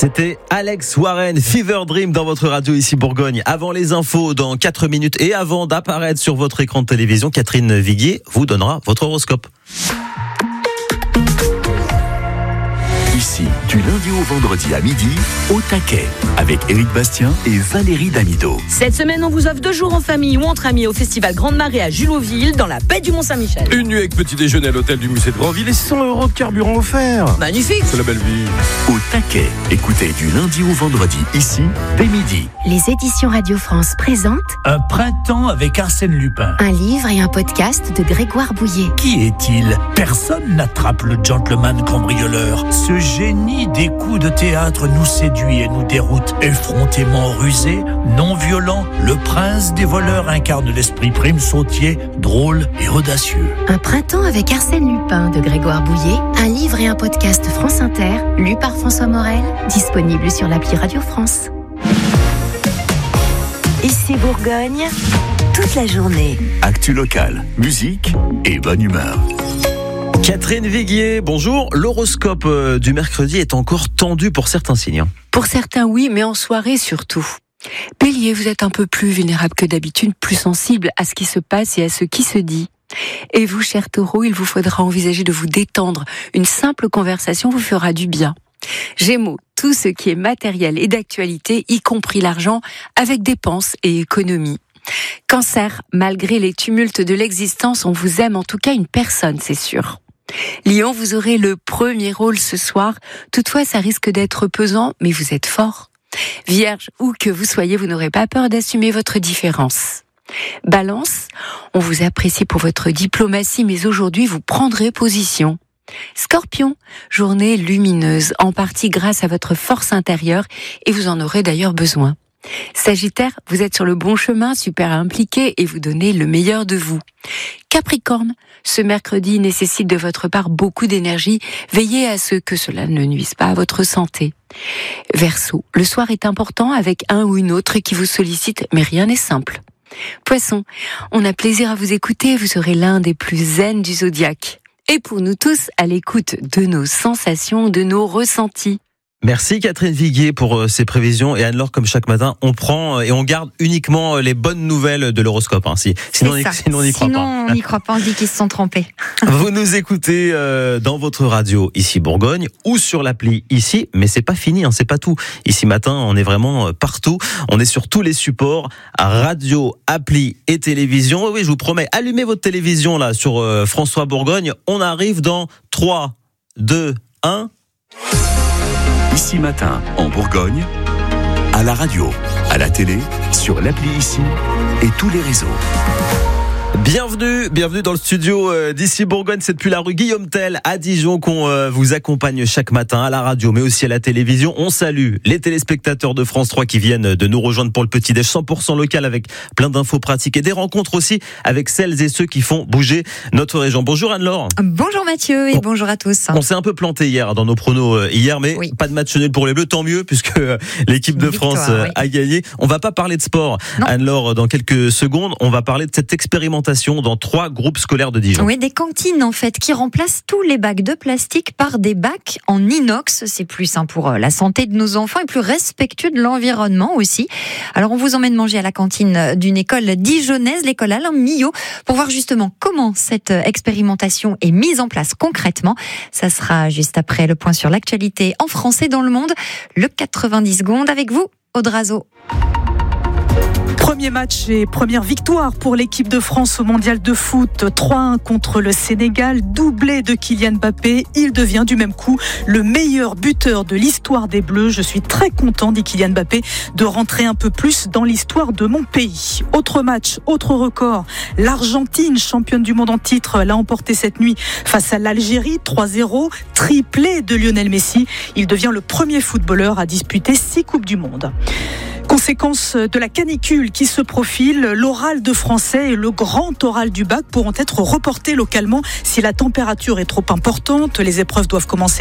C'était Alex Warren, Fever Dream dans votre radio ici Bourgogne. Avant les infos dans 4 minutes et avant d'apparaître sur votre écran de télévision, Catherine Viguier vous donnera votre horoscope. Ici, du lundi au vendredi à midi, au taquet, avec Éric Bastien et Valérie Damido. Cette semaine, on vous offre 2 jours en famille ou entre amis au festival Grande Marée à Julotville, dans la baie du Mont-Saint-Michel. Une nuit avec petit déjeuner à l'hôtel du musée de Grandville et 100 € de carburant offert. Magnifique. C'est la belle vie. Au taquet, écoutez du lundi au vendredi, ici, dès midi. Les éditions Radio France présentent Un printemps avec Arsène Lupin. un livre et un podcast de Grégoire Bouillet. Qui est-il ? Personne n'attrape le gentleman cambrioleur. Ce génie des coups de théâtre nous séduit et nous déroute. Effrontément rusé, non violent, le prince des voleurs incarne l'esprit prime sautier, drôle et audacieux. Un printemps avec Arsène Lupin de Grégoire Bouillet. Un livre et un podcast France Inter, lu par François Morel, disponible sur l'appli Radio France. Ici Bourgogne, toute la journée. Actu locale, musique et bonne humeur. Catherine Viguier, bonjour. L'horoscope du mercredi est encore tendu pour certains signes. Pour certains, oui, mais en soirée surtout. Bélier, vous êtes un peu plus vulnérable que d'habitude, plus sensible à ce qui se passe et à ce qui se dit. Et vous, cher Taureau, il vous faudra envisager de vous détendre. Une simple conversation vous fera du bien. Gémeaux, tout ce qui est matériel et d'actualité, y compris l'argent, avec dépenses et économies. Cancer, malgré les tumultes de l'existence, on vous aime, en tout cas une personne, c'est sûr. Lion, vous aurez le premier rôle ce soir. Toutefois, ça risque d'être pesant, mais vous êtes fort. Vierge, où que vous soyez, vous n'aurez pas peur d'assumer votre différence. Balance, on vous apprécie pour votre diplomatie, mais aujourd'hui, vous prendrez position. Scorpion, journée lumineuse, en partie grâce à votre force intérieure, et vous en aurez d'ailleurs besoin. Sagittaire, vous êtes sur le bon chemin, super impliqué et vous donnez le meilleur de vous. Capricorne, ce mercredi nécessite de votre part beaucoup d'énergie, veillez à ce que cela ne nuise pas à votre santé. Verseau, le soir est important avec un ou une autre qui vous sollicite, mais rien n'est simple. Poisson, on a plaisir à vous écouter, vous serez l'un des plus zen du zodiaque. Et pour nous tous, à l'écoute de nos sensations, de nos ressentis. Merci Catherine Viguier pour ces prévisions. Et Anne-Laure, comme chaque matin, on prend et on garde uniquement les bonnes nouvelles de l'horoscope. Sinon, on n'y croit pas. On n'y croit pas, on dit qu'ils se sont trompés. Vous nous écoutez dans votre radio ici Bourgogne ou sur l'appli ici, mais c'est pas fini, c'est pas tout. Ici matin, on est vraiment partout. On est sur tous les supports, radio, appli et télévision. Oui, je vous promets, allumez votre télévision là sur François Bourgogne. On arrive dans 3, 2, 1... Ici matin, en Bourgogne, à la radio, à la télé, sur l'appli ici et tous les réseaux. Bienvenue dans le studio d'ici Bourgogne, c'est depuis la rue Guillaume Tell à Dijon qu'on vous accompagne chaque matin à la radio mais aussi à la télévision. On salue les téléspectateurs de France 3 qui viennent de nous rejoindre pour le petit-déj 100% local avec plein d'infos pratiques et des rencontres aussi avec celles et ceux qui font bouger notre région. Bonjour Anne-Laure. Bonjour Mathieu et bonjour à tous. On s'est un peu planté hier dans nos pronos hier, mais oui. Pas de match nul pour les Bleus, tant mieux puisque l'équipe de France a gagné. On va pas parler de sport, Anne-Laure, dans quelques secondes. On va parler de cette expérimentation dans 3 groupes scolaires de Dijon. Oui, des cantines en fait qui remplacent tous les bacs de plastique par des bacs en inox. C'est plus sain pour la santé de nos enfants et plus respectueux de l'environnement aussi. Alors on vous emmène manger à la cantine d'une école dijonnaise, l'école Alain Millot, pour voir justement comment cette expérimentation est mise en place concrètement. Ça sera juste après le point sur l'actualité en France et dans le monde. Le 90 secondes avec vous, Audrazo. Premier match et première victoire pour l'équipe de France au mondial de foot. 3-1 contre le Sénégal, doublé de Kylian Mbappé. Il devient du même coup le meilleur buteur de l'histoire des Bleus. Je suis très content, dit Kylian Mbappé, de rentrer un peu plus dans l'histoire de mon pays. Autre match, autre record. L'Argentine, championne du monde en titre, l'a emporté cette nuit face à l'Algérie, 3-0. Triplé de Lionel Messi. Il devient le premier footballeur à disputer 6 Coupes du Monde. Conséquence de la canicule qui se profile, l'oral de français et le grand oral du bac pourront être reportés localement si la température est trop importante. Les épreuves doivent commencer